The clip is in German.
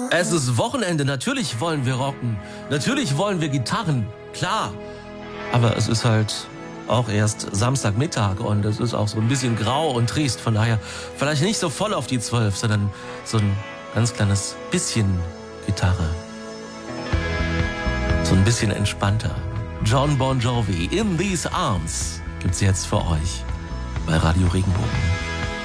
Es ist Wochenende, natürlich wollen wir rocken, natürlich wollen wir Gitarren, klar. Aber es ist halt auch erst Samstagmittag und es ist auch so ein bisschen grau und trist. Von daher vielleicht nicht so voll auf die 12, sondern so ein ganz kleines bisschen Gitarre. So ein bisschen entspannter. John Bon Jovi, In These Arms, gibt's jetzt für euch bei Radio Regenbogen.